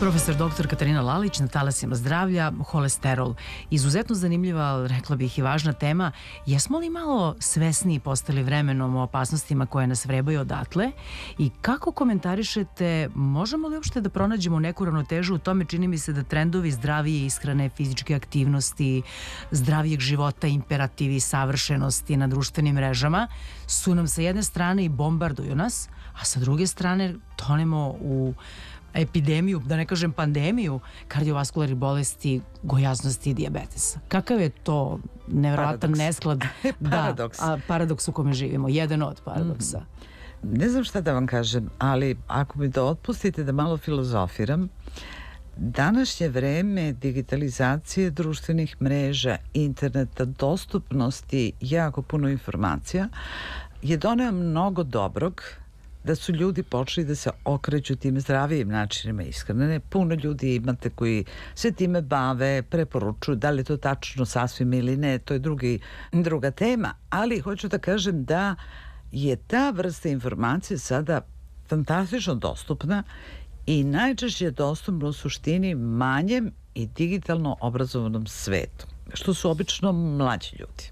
Profesor dr. Katarina Lalić na talasima zdravlja, holesterol. Izuzetno zanimljiva, rekla bih i važna tema. Jesmo li malo svesniji postali vremenom o opasnostima koje nas vrebaju odatle i kako komentarišete, možemo li uopšte da pronađemo neku ravnotežu u tome? Čini mi se da trendovi zdravije ishrane, fizičke aktivnosti, zdravijeg života, imperativi, savršenosti na društvenim mrežama su nam sa jedne strane i bombarduju nas, a sa druge strane tonemo u epidemiju, da ne kažem pandemiju, kardiovaskularnih bolesti, gojaznosti i dijabetesa. Kakav je to nevjerojatan nesklad? Paradoks. Da, paradoks u kome živimo, jedan od paradoksa. Ne znam šta da vam kažem, ali ako mi to otpustite da malo filozofiram, današnje vreme digitalizacije društvenih mreža, interneta, dostupnosti jako puno informacija je doneo mnogo dobrog, da su ljudi počeli da se okreću tim zdravijim načinima ishrane. Puno ljudi imate koji se time bave, preporučuju, da li je to tačno sasvim ili ne, to je druga tema, ali hoću da kažem da je ta vrsta informacije sada fantastično dostupna i najčešće je dostupna u suštini manjem i digitalno obrazovanom svetu, što su obično mlađi ljudi.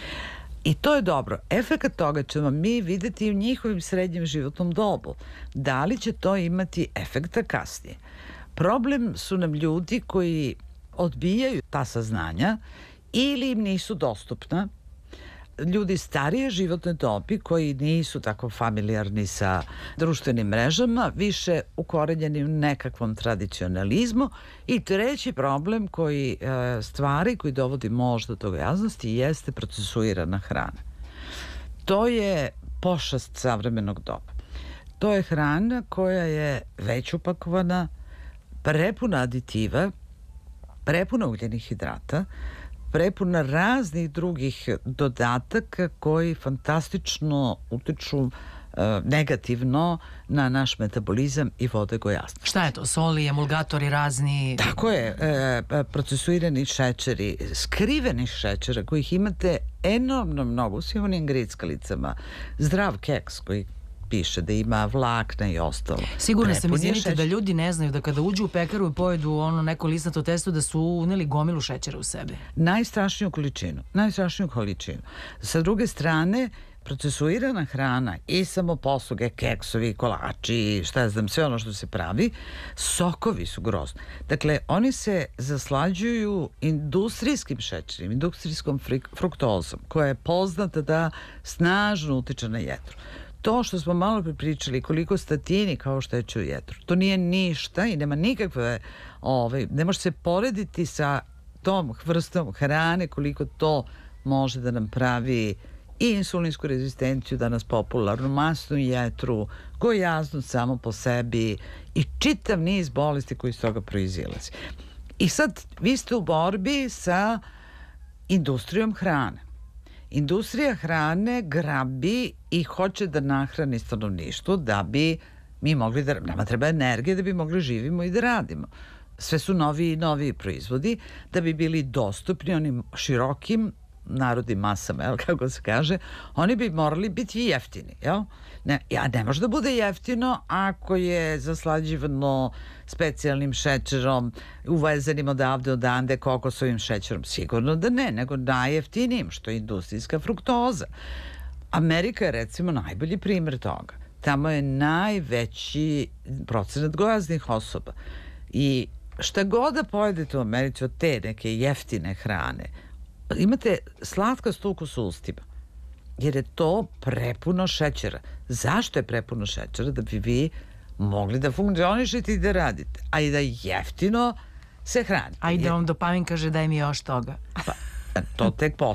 I to je dobro. Efekat toga ćemo mi videti u njihovim srednjem životnom dobu. Da li će to imati efekta kasnije? Problem su nam ljudi koji odbijaju ta saznanja ili im nisu dostupna. Ljudi starije životne dobi koji nisu tako familijarni sa društvenim mrežama, više ukorenjeni u nekakvom tradicionalizmu. I treći problem koji dovodi možda do gojaznosti jeste procesuirana hrana. To je pošast savremenog doba. To je hrana koja je već upakovana, prepuna aditiva, prepuna ugljenih hidrata, prepuna raznih drugih dodataka koji fantastično utiču negativno na naš metabolizam i vode gojaznosti. Šta je to? Soli, emulgatori razni? Tako je, procesuirani šećeri, skriveni šećera kojih imate enormno mnogo u svim onim grickalicama, zdrav keks koji piše da ima vlakna i ostalo. Sigurno sam, izvinite, da ljudi ne znaju da kada uđu u pekaru i pojedu ono neko lisnato testo da su uneli gomilu šećera u sebe. Najstrašniju količinu. Sa druge strane, procesuirana hrana i samoposluge, keksovi, kolači, šta ja znam, sve ono što se pravi, sokovi su grozni. Dakle, oni se zaslađuju industrijskim šećerim, industrijskom fruktozom, koja je poznata da snažno utiče na jetru. To što smo malo pričali, koliko statini kao šteću jetru, to nije ništa i nema nikakve, ne može se porediti sa tom vrstom hrane, koliko to može da nam pravi i insulinsku rezistenciju, danas popularnu, masnu jetru, gojaznost samo po sebi i čitav niz bolesti koji iz toga proizilazi. I sad, vi ste u borbi sa industrijom hrane. Industrija hrane grabi i hoće da nahrani stanovništvo da bi mi mogli da, nama treba energije da bi mogli živimo i da radimo. Sve su noviji i noviji proizvodi da bi bili dostupni onim širokim narodnim masama, kako se kaže, oni bi morali biti jeftini, jel? Ne može da bude jeftino ako je zaslađivano specijalnim šećerom, uvezenim odande kokosovim šećerom. Sigurno da ne, nego najjeftinijim, što je industrijska fruktoza. Amerika je recimo najbolji primer toga. Tamo je najveći procenat gojaznih osoba. I šta god da pojedete u Americi od te neke jeftine hrane, imate slatkast ukus u ustima, jer je to prepuno šećera. Zašto je prepuno šećera? Da bi vi mogli da funkcionišete i da radite, a i da jeftino se hrani. A i da vam dopamin kaže daj mi još toga. To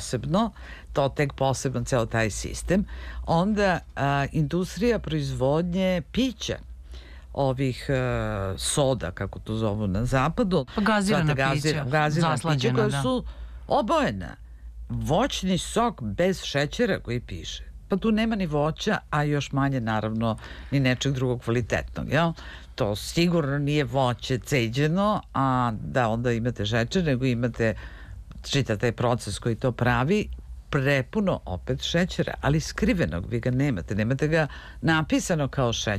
tek posebno ceo taj sistem. Onda industrija proizvodnje pića, ovih soda, kako to zovu na zapadu, gazirana pića koja su obojena. Voćni sok bez šećera koji piše. Pa tu nema ni voća, a još manje naravno ni nečeg drugog kvalitetnog, jel? To sigurno nije voće ceđeno, a da onda imate šećer, nego imate čitav taj proces koji to pravi, prepuno opet šećera, ali skrivenog, vi ga nemate ga napisano kao šećer.